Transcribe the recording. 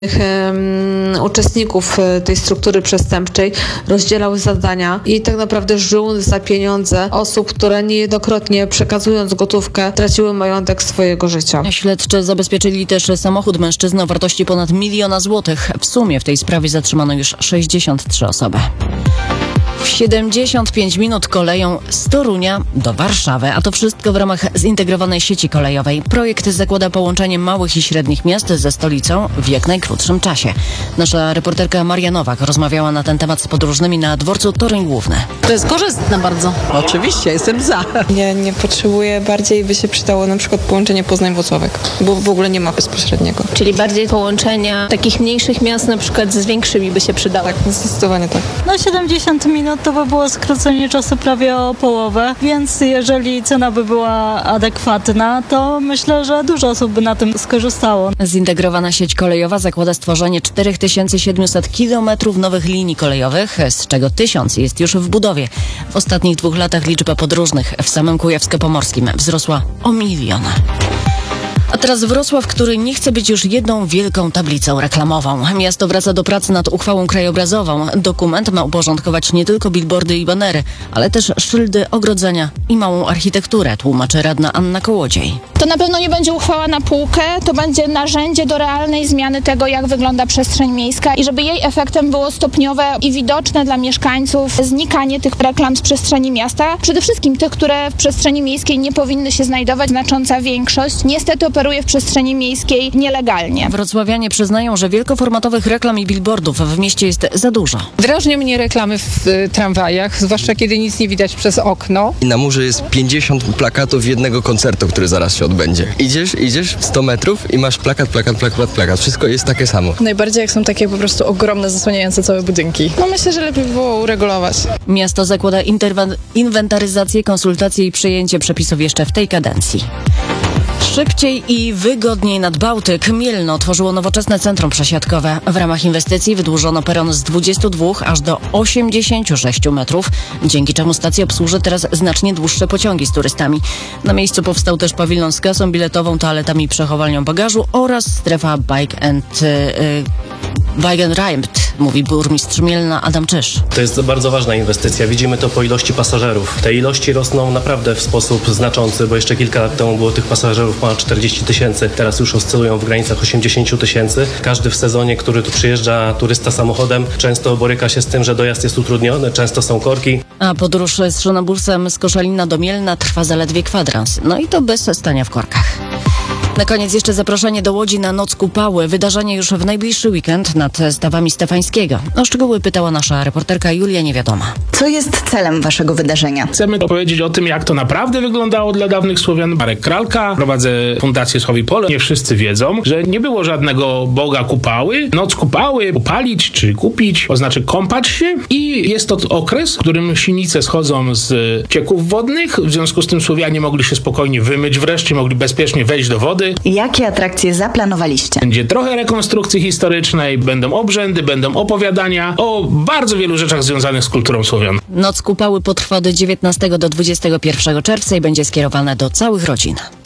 Uczestników tej struktury przestępczej rozdzielał zadania i tak naprawdę żył za pieniądze osób, które niejednokrotnie przekazując gotówkę traciły majątek swojego życia. Śledczy zabezpieczyli też samochód mężczyzny o wartości ponad 1 000 000 złotych. W sumie w tej sprawie zatrzymano już 63 osoby. W 75 minut koleją z Torunia do Warszawy, a to wszystko w ramach zintegrowanej sieci kolejowej. Projekt zakłada połączenie małych i średnich miast ze stolicą w jak najkrótszym czasie. Nasza reporterka Maria Nowak rozmawiała na ten temat z podróżnymi na dworcu Toruń Główny. To jest korzystne bardzo. Oczywiście, jestem za. Ja nie potrzebuję, bardziej by się przydało na przykład połączenie Poznań-Włocławek, bo w ogóle nie ma bezpośredniego. Czyli bardziej połączenia takich mniejszych miast na przykład z większymi by się przydały. Tak, zdecydowanie tak. 70 minut to by było skrócenie czasu prawie o połowę, więc jeżeli cena by była adekwatna, to myślę, że dużo osób by na tym skorzystało. Zintegrowana sieć kolejowa zakłada stworzenie 4700 kilometrów nowych linii kolejowych, z czego 1000 jest już w budowie. W ostatnich 2 latach liczba podróżnych w samym Kujawsko-Pomorskim wzrosła o 1 000 000. A teraz Wrocław, który nie chce być już jedną wielką tablicą reklamową. Miasto wraca do pracy nad uchwałą krajobrazową. Dokument ma uporządkować nie tylko billboardy i banery, ale też szyldy, ogrodzenia i małą architekturę, tłumaczy radna Anna Kołodziej. To na pewno nie będzie uchwała na półkę, to będzie narzędzie do realnej zmiany tego, jak wygląda przestrzeń miejska i żeby jej efektem było stopniowe i widoczne dla mieszkańców znikanie tych reklam z przestrzeni miasta. Przede wszystkim tych, które w przestrzeni miejskiej nie powinny się znajdować. Znacząca większość niestety operuje w przestrzeni miejskiej nielegalnie. Wrocławianie przyznają, że wielkoformatowych reklam i billboardów w mieście jest za dużo. Drażnią mnie reklamy w tramwajach, zwłaszcza kiedy nic nie widać przez okno. I na murze jest 50 plakatów jednego koncertu, który zaraz się odbędzie. Idziesz 100 metrów i masz plakat. Wszystko jest takie samo. Najbardziej jak są takie po prostu ogromne, zasłaniające całe budynki. No myślę, że lepiej by było uregulować. Miasto zakłada inwentaryzację, konsultacje i przyjęcie przepisów jeszcze w tej kadencji. Szybciej i wygodniej nad Bałtyk. Mielno otworzyło nowoczesne centrum przesiadkowe. W ramach inwestycji wydłużono peron z 22 aż do 86 metrów, dzięki czemu stacja obsłuży teraz znacznie dłuższe pociągi z turystami. Na miejscu powstał też pawilon z kasą biletową, toaletami i przechowalnią bagażu oraz strefa Bike and Ride, mówi burmistrz Mielna Adam Czyż. To jest bardzo ważna inwestycja. Widzimy to po ilości pasażerów. Te ilości rosną naprawdę w sposób znaczący, bo jeszcze kilka lat temu było tych pasażerów ponad 40 000, teraz już oscylują w granicach 80 000. Każdy w sezonie, który tu przyjeżdża turysta samochodem, często boryka się z tym, że dojazd jest utrudniony, często są korki. A podróż z szynobusem z Koszalina do Mielna trwa zaledwie kwadrans. No i to bez stania w korkach. Na koniec jeszcze zaproszenie do Łodzi na Noc Kupały. Wydarzenie już w najbliższy weekend nad stawami Stefańskiego. O szczegóły pytała nasza reporterka Julia Niewiadoma. Co jest celem waszego wydarzenia? Chcemy opowiedzieć o tym, jak to naprawdę wyglądało dla dawnych Słowian. Marek Kralka, prowadzę Fundację Słowi Pole. Nie wszyscy wiedzą, że nie było żadnego Boga Kupały. Noc Kupały, upalić czy kupić, oznacza kąpać się i jest to okres, w którym sinice schodzą z cieków wodnych. W związku z tym Słowianie mogli się spokojnie wymyć, wreszcie mogli bezpiecznie wejść do wody. Jakie atrakcje zaplanowaliście? Będzie trochę rekonstrukcji historycznej, będą obrzędy, będą opowiadania o bardzo wielu rzeczach związanych z kulturą Słowian. Noc Kupały potrwa od 19 do 21 czerwca i będzie skierowana do całych rodzin.